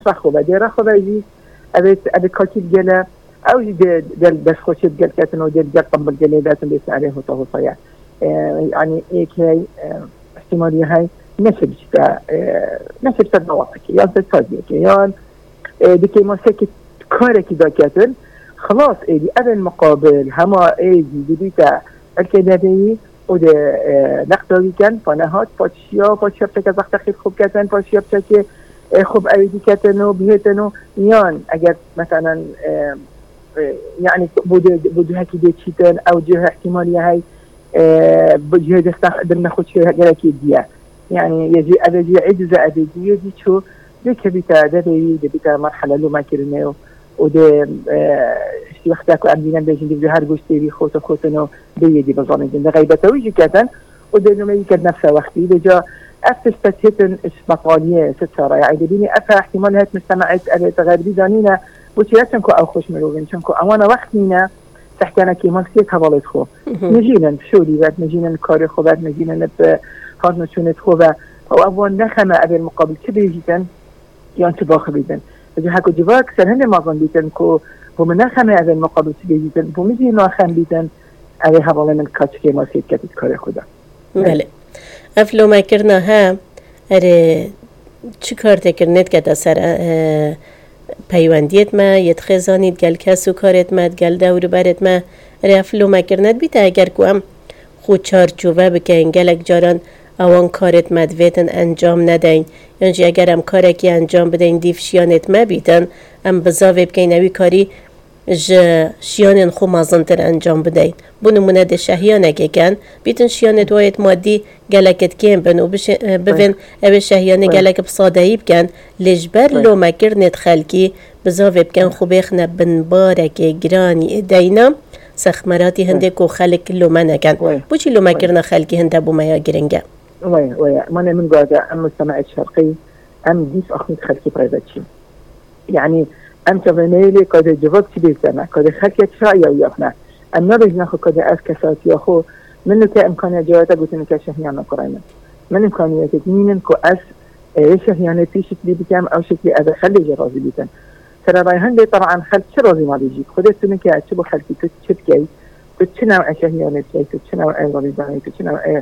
خوبه دیره خوبه جی ابد کاکیل گله او جی دل بس خوشید گل کتن و دل قبل گله داتن بیس عليه وطاوطايا يعني ایک هی احتمالی هی نشد نواقعی یا تسادیه که یا دیگه ما سکت کاری که داکتن خلاص ایدی اول مقابل هما ایدی دیتا الکدبی و ده نقداری کن فنهاد پاشیا بچه وقت خیلی خوب کردن پاشیا بچه خوب ایدی کردن و بیهتن و یان اگر مثلا يعني بده هكي دي تشيتن او جهه احتماليه هاي بجهه دستخدم ناخذ شيء هكي دي يعني يجي ادي عجزه ادي يجي شو ديك بيتا دبي بيتا مرحله لو ما كرناو وده شي وقتك عندنا بيجي دي هر غوشتي بي خوتنو بيدي بظن ده غيبته ويجي كذا وده ما يكد نفسه وقتي دجا افتشتن اسبقاليه ستاره يعني بيني افا احتمال هات مجتمعات تغربي دانينا وشياتنكو او خوش مروغن شنكو اوانا وقت نينا تحكينا كي مالسيت هبالت خو نجينا بشولي بعد نجينا نكاري خو بعد نجينا نبخاطنا شونت خو و اوان نخمه ابي المقابل كبيجيتن يان تباخ بيدن اجي هكو جواك سنهن مازن بيتن كو هم نخمه ابي المقابل كبيجيتن بوميجي ناخم بيتن ابي هبالن الكاتش كي مالسيت كتت كاري خو ده بله افلو ما کرنا ها اره چی کار تکرنت که سر پیوندیت ما یت خزانید گل کسو کارت مد گل دور برت ما اره افلو ما کرنت بیت اگر کوام خود چارچوبه بکن گلک جاران اوان کارت مد ویتن انجام ندین یعنی اگر هم کارکی انجام بدین دیف شیانت ما بیتن ام بزاوی بکن اوی کاری شیانن خو مازنتر انجام بدین بونمونه ده شهیانه که کن بیتن شیانت وایت مادی گلکت کن بن و ببین او شهیانه گلک بصادهی بکن لجبر لو مکرنت خلکی بزاوی بکن خو بخنه بنبارک گرانی دینا سخمراتی هنده کو خلک لو منکن بوچی لو مکرنه خلکی هنده بو میا گرنگه وي مانا من قاعدة أم مجتمع الشرقي أم ديس أخنت خلكي برايفاتشي يعني أم تبنيلي قد جواب تبيزنا قد خلكي شاية ويافنا أم نبيج ناخو قد أسكسات ياخو منو كإمكانية جواتا قلت إنك شهيانا قرينا من إمكانية تنين كو أس شهيانا في شكلي بكام أو شكلي أذا خلي جرازي بيتن ترى رايهن لي طبعا خلك شرازي ما بيجيك خدت إنك أتشبه خلكي تتشبكي تتشنع شهيانا تشي تتشنع غريباني تتشنع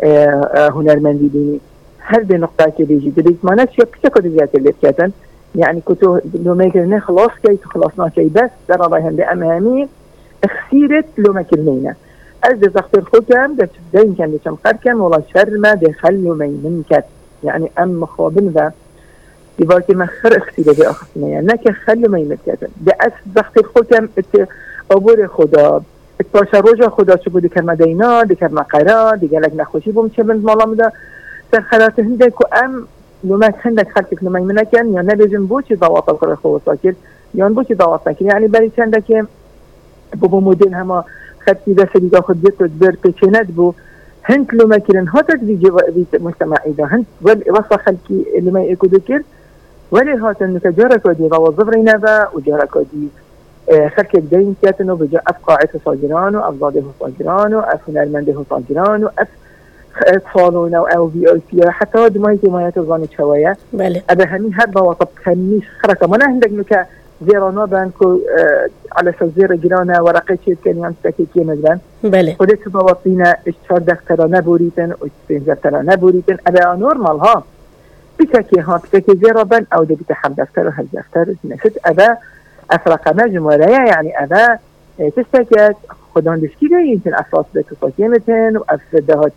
هنرمندی بینی هر به نقطه که بیجی دلیت مانه چیه پیچه کدی زیاد لیت کتن یعنی که تو لو میکرنه خلاص کی تو خلاص ناکی بس در رای هم به امامی اخسیرت لو میکرنینه از دزاختر خودم در دین کن دچم قرکم ولا شرمه دخل لو مین کت یعنی ام مخابن و دیوار که مخر اخسیره به آخرینه یعنی نه که خل مین کتن ده از دزاختر خودم عبور خدا اتباشر روجا خدا چه بودی که مدینا دیگر مقرا دیگر لگ نخوشی بوم چه بند مالا میده سر خلاص هنده که ام لومت هندک خلقك لما يمنكن یا نبیجم بوچی ضوابط کار خود ساکر یا بوچی ضوابط ساکر یعنی برای چنده که بابا مدل هما خدتی دست دیگه خود بیت بر پیچند بو هند لما کرن هاتت بی مجتمعی ده هند وصل خلقی لما يكودو كر ولی هاتن نتجارة کدی ووظف رینه و جارة کدی خلق دين كاتنو بجا أفقاعة صاجران وأفضاده صاجران وأفنالمنده صاجران وأطفالون أو في حتى هاد ما هي تظن شوية أبا همي هاد وطب خميس خرطة ما نهندق نكا زيرانا بانكو على سوزير جرانا ورقة شيء كان يمسكي مثلا وديت بوطينا اشتار دكترا نبوريتن وستنزرترا نبوريتن أبا نورمال ها بتاكي ها بتاكي زيرا بان أو دي بتحب دكتر هل دكتر نسيت أبا أفرق مجموعة يعني أبا تستكت خدان دشكيلة يمكن أفراد بتصاكيمتن وأفردهات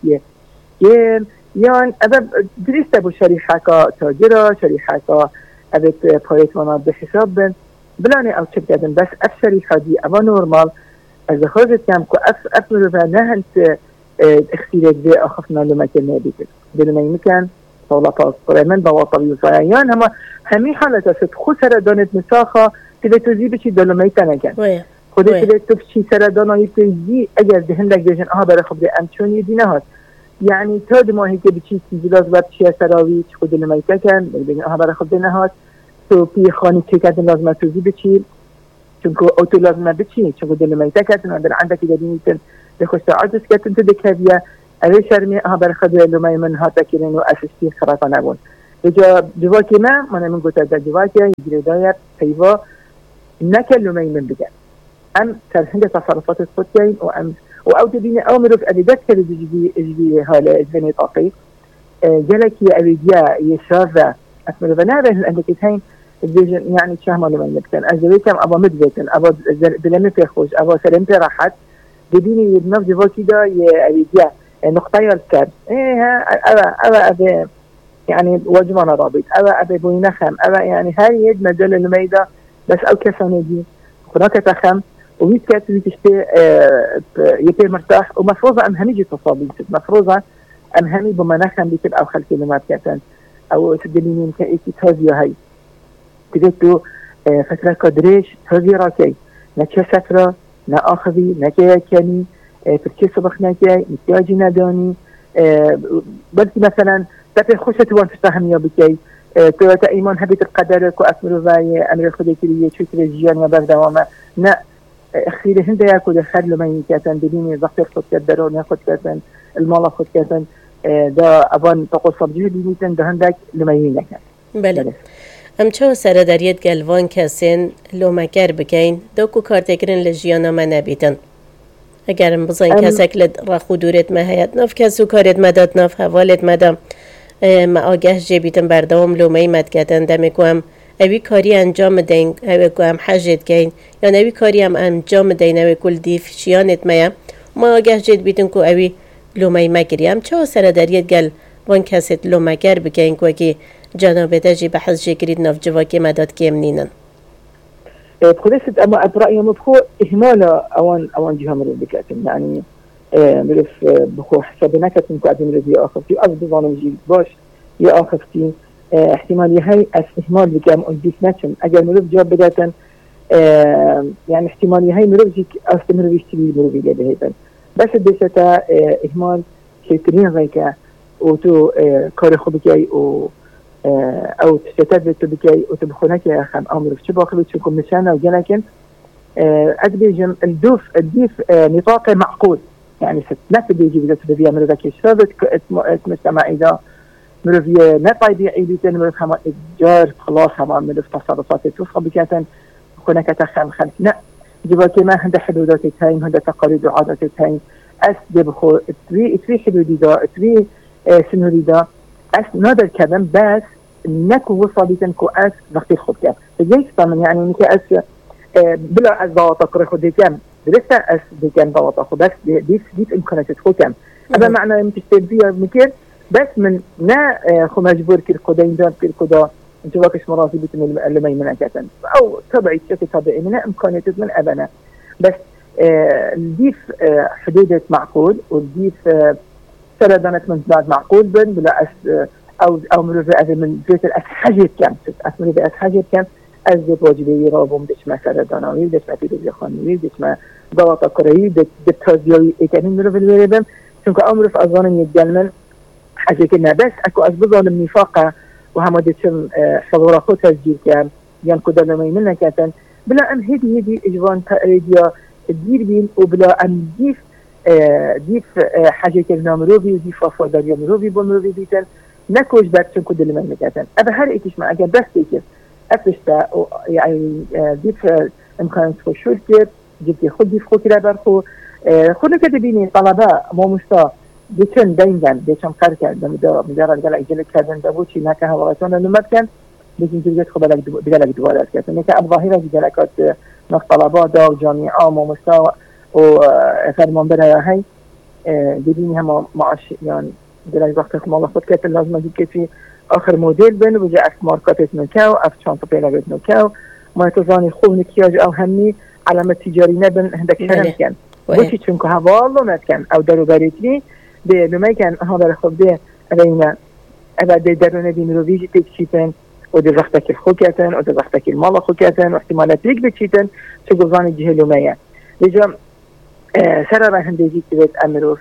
يم يعني أبا درست أبو شريحة تاجرة شريحة أبا باريتوانا بحساب بن بلاني أو شبكة بس أف شريحة دي أبا نورمال إذا خرجت كام كو أف مرفا نهنت اختيارات دي أخفنا لما كان نبيتك بلما يمكن طولة قريمان بواطبي وصايان هما همي حالة ستخو سردانت مساخة كده توزی بچی دلمایت نکن خودت کده تو چی سردانایی توزی اگر دهندک دیشن برای خب ده امچونی دی نهاد یعنی تا دماهی که بچی سیزیلاز و بچی سراوی چی خود دلمایت کن بگن برای خب ده نهاد تو پی خانی چی کردن لازمه توزی بچی چون که اوتو لازمه بچی چون که دلمایت کردن در عندك که دینیتن بخوش عجز کردن تو دکویه اوی شرمی برای خب ده لمای من هاتا کرن و اساستی خراطه نبون بجا جواكي ما من قلت هذا جواكي يجري داير أيوة نكلم من بجان أم ترهند تصرفات الصوتين وأو تبيني أو مروف أبيدات كده جدي هلا إجبني طاقي جلك يا أبيديا يشافى أسمر بنابه عندك تين يعني شهما لما نبتن أجريتم أبا مدبتن أبا بلمي في خوش أبا سلمتي راحت تبيني يدنف جواكي دا يا أبيديا نقطة الكاب أبا يعني وجمنا رابط أبا بوينخم أبا يعني هاي يد مجال الميدة بس أو كسانة دي هناك تخم وميت كاتبي تشتي يبي مرتاح ومفروضة أم همي جي تصابي مفروضة أم همي بمناخم بيتب أو خلق كلمات كاتن أو تدلينين كأيكي تهزيو هاي تقولتو فترة قدريش تهزي راكي نكي سفرة نا آخذي نكي كاني فركي صبخ نكي نتياجي نداني بلكي مثلا تفي خوشة وان تستهمية بكي توتا إيمان هبيت القدر وأسمرو باي أمر خدي كلية شو كلي جيان وبرد وما نا أخير هندا يأكل خد لما يكاتن بديني ضغط خد كدرون ياخد كاتن المال خد كاتن دا أبان تقول صبجيه بيميتن ده هندك لما ينكن. بله. ام چه سر دریت گلوان کسین لومکر بکین دوکو کارتکرین لجیانا ما نبیتن. اگرم بزن کسک لد رخو دورت ما هیت نف کسو کارت مداد نف حوالت مدام ما آگه جبیتن بردوام لومی مدکتن دمکوام اوی کاری انجام دین اوی کوام حجت کین یا نوی کاری هم انجام دین اوی کل دیف شیانت میا ما آگه جد بیتن کو اوی لومی مگریم چه سر دریت گل وان کست لومکر بکین کو کی جناب تجي بحث جكريد نف جواكي مداد كيمنينن بخلصت أما أبرأي مبخو إهمال أوان جهة مرور بكاتم يعني مرف بخو حسابنا كاتم كاتم رزي آخفتي أفضل ظالم جيب باش يا آخفتي احتمال يهي إهمال بكام أنجيس ناتشم أجل مرف جواب بداتا يعني احتمال يهي مرف جيك أصل مرف يشتري مرف يجي بهيبا بس بستا إهمال شيطرين غيكا وتو كاري خبكي او تستدل بكي وتبخونك يا خان امر في باقي تكون مشانه وجلكن ادبيجم الديف نطاق معقول يعني ستنات بيجي بدات بيا من ذاك الشباب مجتمع اذا مرفيه ما طيبي عيدتين من خما ايجار خلاص هم من التصرفات توفق بكاتن هناك تخم خلفنا جبا كما عند حدودات تاين عند تقاليد وعادات تاين اس دبخو تري حدودي دا تري سنوري دا اس نادر كلام بس نكو وصلت نكو اس وقت خود كم ليش طبعا يعني نك اس بلا اس ضغط خود كم لسه اس كان ضغط خود بس دي امكانيات خود كم هذا معنى انت تستبيع ممكن بس من نا خو مجبور كل قدين دار كل قدا انت واقش مراتب بتم اللي ما يمنعكن او تبعي شكل طبيعي من امكانيات من ابنا بس الديف حدودات معقول والديف سردانت من بعد معقول بلا اس او مرفع من بيت الاسحاجات كم اسمه باسحاجات كم از واجبي رابم دش ما سردانوي دش ما فيديو خانوي دش ما ضغط كري دتازيوي كان مرفع الوربم چونك امر في اظن يتجلمن حاجه كنا بس اكو اسباب النفاق وهم دشم صبر اخو تسجيل كان ينقد لما يمنا كاتن بلا ان هدي اجوان تاريديا الدير بين وبلا ان ديف حاجه كنا مروبي وديف فوداريا مروبي بمروبي بيتن نكوش باتشن كود اللي ما مكاتن أبا هر إيش ما أجن بس تيجي أفشتا يعني ديف إمكان تخو شركة جبتي خود ديف خو كلا برخو خود كده بيني طلبة مو مستا بيتن دايما بيتن قركة مدارة قال إجلك هذا دبوشي ناكا هواغتون إنه ما كان بيجي تيجي تخو بدلك دوالات كاتن نكا الظاهرة جلكات نص طلبة دا جامعة مو مستا وفرمان بلا هاي بديني هم معاش يعني دلائل وقت ما خود كات لازم أجيب في آخر موديل بين وجاء ماركات نكاو أفتشان طبيعة بيت نكاو ما تظني خوف نكياج أو همي علامة تجاري نبن عندك شنو كان وشي تشنكو هذا ما كان أو دارو باريتني بما كان هذا الخوف ده علينا أبدا دارو نبي نرويجي تكشيتن ودي وقتك الخوكاتن ودي وقتك المال خوكاتن واحتمالات يك بتشيتن شو قصاني جهلو مايا لجام سرر هندي جيت أمروف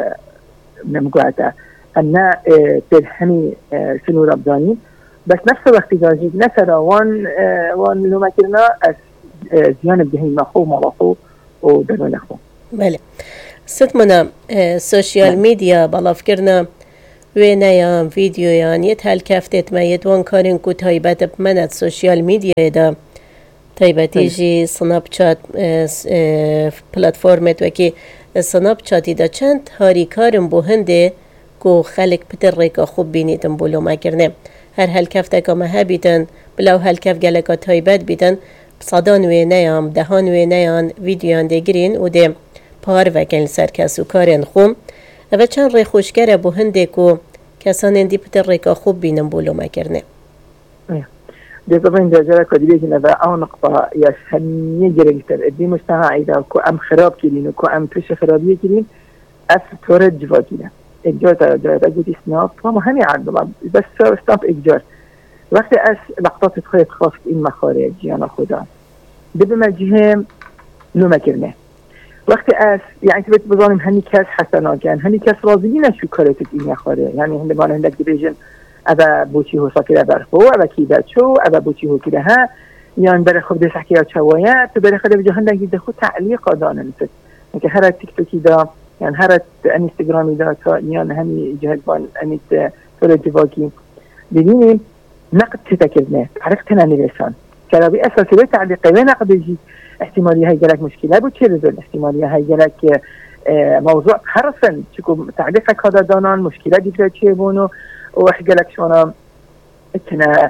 نمقعته أن تلحمي سنو ربضاني بس نفس الوقت جاجيب نسرا وان لو ما كنا زيان بدهي مخو ملاخو ودرون أخو بله ست منا سوشيال ميديا بالا فكرنا وینایان ویدیویان یه تلکفتت ما یه دوان کارن کو تایبت منت سوشیال میدیا دا تایبتی جی سناب چات پلاتفورمت و که سناب چاتی دا چند هاری کارن بو هنده کو خلق پتر ریکا خوب بینیدن بولو ما کرنه هر هلکفت که ما ها بیدن بلاو هلکف گلکا تایبت بیدن صدان وینایان دهان وینایان ویدیوان ده گرین و ده پار وکن سرکس و کارن خوم و چند ری خوشگره بو هنده کو کسان اندی پتر ریکا خوب بینن بولو ما کرنه طبعا جاجرة كديبيجنا بقى أو نقطة يسهمية جريتر دي مجتمع إذا كو أم خراب كرين وكو أم تش خرابية كرين أفتورد جواكينا إجار جاجرة جوتي سناب فما همي عندهم بس سناب إجار وقت أس لقطات تخيط خاص إن مخارج يعني خدا بدنا جهم نو مكرنا وقت أس يعني تبت بظالم هني كاس حسنا كان هني كاس راضيين شو كرتك إن مخارج يعني هم بقى عندك ديبيجن أبا بوشي هو ساكرة برخو أبا كيدا شو أبا بوشي هو كده ها يعني برخو بدي سحكي شوية تبرخو ده بجهن ده جدا خو تعليق دانا نفس يعني هذا تيك توك ده يعني هذا انستغرام ده يعني هم جهد بان أنيت فرد جواكي بديني نقد تذكرنا عرفتنا نلسان كلامي أساسي ده تعليق وين نقد يجي احتمالية هاي جالك مشكلة بتشيل احتمالية هاي جالك موضوع حرفا تكون تعليقك هذا دانا مشكلة دي تشيبونه وحكي لك شو أنا كنا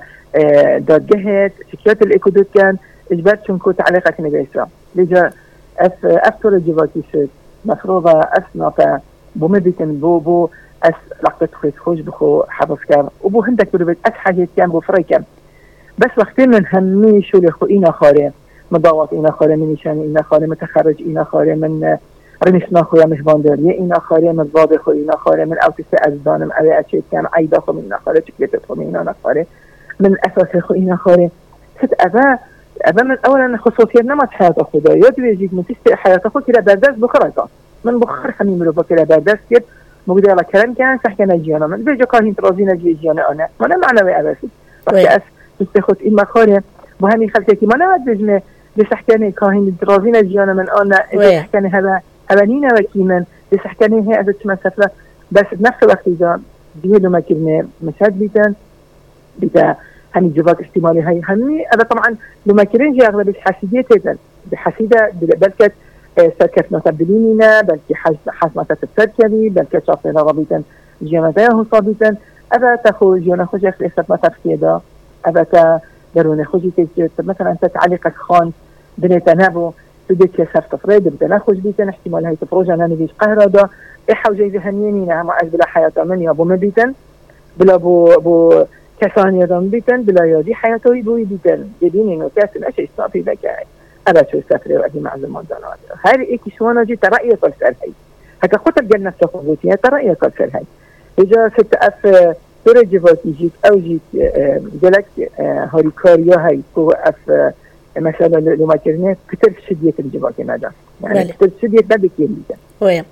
دادجهت شكيات الإيكودوت كان إجبارت شنكو تعليقك نبيسا لجا أفتور الجواتي شد مفروضة أسناطة بومبيتن بو أس لقطة خيط خوش بخو حفظ كام وبو هندك بربت أس حاجات كام بو فري كام بس وقتين من همي شو لخو إينا خاري مضاوط إينا خاري من نشان إينا خاري متخرج إينا خاري من رنشنا خويا مش باندرية إينا خاري من الضابط خويا إينا خاري من أوتس أزدانم أو أشياء كام عيدا خو من خاري شكلت خو من إينا خاري من أساس خو إينا خاري ست أبا من أولا خصوصية نمط حياة خدا يا تبيجيك من تست حياة خو كلا بردست بخرجة من بخر حميم رو كلا بردست كده موجود على كلام كان سحكنا جيانا من بيجو كاهين ترازينا جيانا أنا ما أنا معنوي أباسي بس أس تستخد إما خاري وهني خلتي ما أنا بجنة بسحكنا كاهين ترازينا جيانا من أنا إذا سحكنا هذا أبانينا وكيمن بسحكنا هي أزت مسافة بس بنفس الوقت إذا بيهدوا ما كنا مشهد بيتا هني جوات احتمالي هاي هني هذا طبعا لما كرين جي أغلب الحاسدية تيزن بحسيدة بلكت سركت متبدلينينا بلكي حاسمة تتسركبي بلكي شافينا ربيتا جيانتاه صابتا أبا تخو جيانا خوشي أخلي إسات ما تفكيدا أبا تدرون خوشي تيزيوت مثلا أنت تعليقك خان بنيتا نابو تديك يسار تفريد بتنا خوش بيتن احتمال هاي تبروجا أنا نبيش قهرة دا إحاو جاي ذهنينينا ما بلا حياة من يا بو مبيتن بلا بو كسان يدام بيتن بلا يادي حياته يبوي بيتن يديني إنه كاسن أشي صافي بكاي أبا شو سافري وأدي معلومات دانات هاي إيكي شوانا جي ترأي كالسر هاي هكا خطر جنة تخوضيتها ترأي كالسر هاي إذا ستأف ترجفات يجيك أو جيت جلك هاريكاريا هاي كو أف مثلا لما كرناه كتر شدية الجبات نادا يعني كتر شدية ما بكير جدا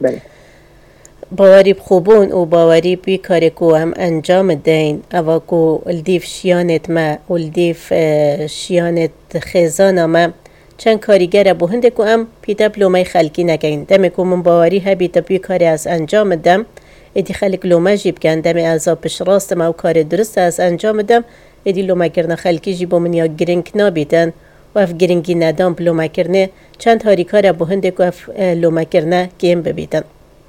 باوری بخوبون و باوری بی کاری کو هم انجام دین اوا کو الدیف شیانت ما و الدیف شیانت خزانا ما چند کاریگر بو هنده کو هم پیدا بلومای خلکی نگین دم کو من باوری هبی بی کاری از انجام دم ادی خلک لوما جیب کن دم ازا پش راست ما و کار درست از انجام دم ادی لوما کرنا خلکی جیبو من یا گرینگ نابیدن و اف گرینگی ندام لوما کرنه چند هاری کار بو هنده کو اف لوما کرنه گیم ببیدن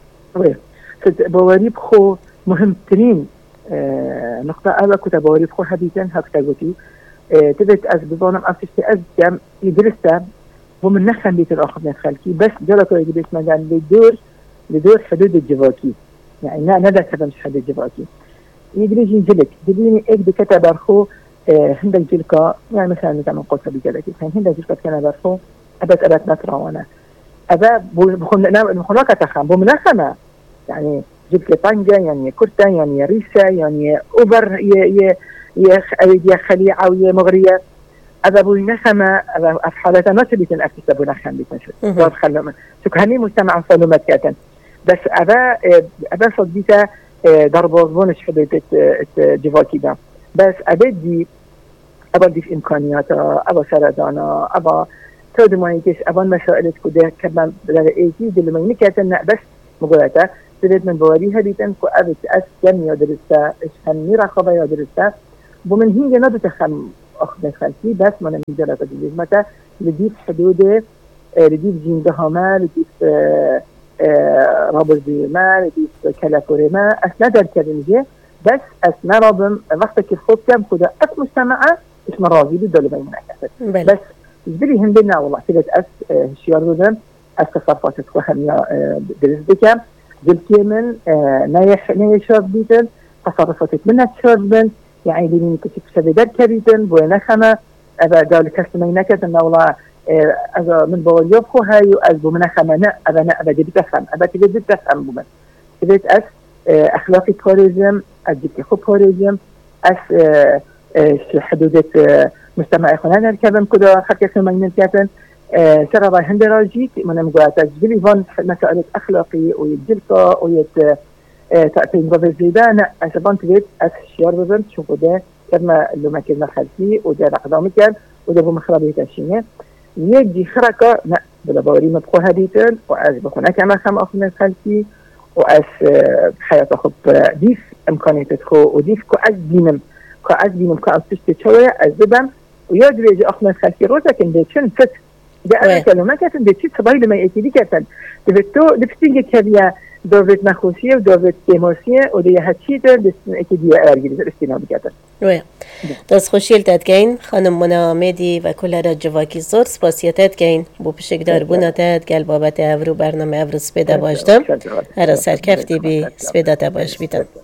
باوری بخو مهمترین نقطة أنا كنت باوری بخو حديثا هكذا قلتي تبت أز بظانم أفتشت أز جام يدرسها ومن نخم بيت الآخر من خلقي بس جلك يجي بيت مجال لدور حدود الجواكي يعني ندى كذا مش حدود الجواكي يدري ينجلك دليني إيك بكتب برخو هندك جلكا يعني مثلا نتعمل قصة بجلكي هندك جلكا كان برخو أبت نترى وانا أبا بخلاك تخم بمنخمة يعني جبت طنجة يعني كرتة يعني ريسة يعني أوبر يا خليعة ويا مغرية هذا بو نخمة في حالة ناس بيتن أكتسب نخم بيتن شو خلنا شو هني مجتمع صالومات كاتن بس أبا صديته ضربة زبونش حدود الجواكي ده بس أبدي في إمكانياتها أبا سردانا أبا تود ما يكش أبا مسائل كده كمان بدل إيجي دل ما ينكتن بس مقولته سريت من بواريها ديتن كو أبت أس جم يدرسها إيش هني رخبة يدرسها ومن هنجي نادو تخم أخذ خلفي بس من المجالات الجزمة لديف حدود لديف جين دهما لديف رابط زيما لديف كلاكوريما أثناء در كلمجي بس أثناء رابم وقتك الخوب كم كده أس مجتمعة اسم راضي بدل بين منعكسات بس جبري هندنا والله سيدت أس شيار دودم أس تصرفات تكوهمية درس بكم جلتي من نايش شرب بيتن تصرفات منها تشرب بن يعني لين كتب سبيدات كبيتن بوينة خمة أبا دول كسمين نكت إن والله أذا من بول يبخو هاي أذبو من خمة أبا جديد تفهم أبا تجديد تفهم بمن سيدت أس أخلاقي باريزم أجيب خو باريزم أس حدودة مجتمع إخواننا الكابن كده خلق يسمى من الكابن سرى راي هندي راجيت من مقاعدة تجبلي فان مسائل أخلاقي ويجلقة ويت تأتين بفزيدان أسبان تبيت أسشيار بزن شوفوا ده كما اللي ما كنا خلفي وده رقضامي كان وده بمخربية تشيني يجي خرقة لا بلا بوري مبقو هديتل وأس بخونا كما خم أخونا الخلفي وأس بحياة أخب ديف إمكانية تدخو وديف كو أس دينم كأس تشتوي الزبم ويجري يجي أخنا الخلفي روزا كن ديتشن فت ده أنا كلمة كاتن ديتشي صباحي لما يأتي كاتن دفتو دفتيجي كبيا دوفت نخوسية ودوفت كيموسية ودي هاتشيتر دستن أكيدية أرجل الاستناد كاتن. ويا دست خوشیل تدگین خانم منامدی و کل را جواکی زور سپاسیتت گین بو پشکدار بوناتت گل بابت افرو برنامه افرو سپیده باشدم هر سرکفتی بی سپیده باش بیتن.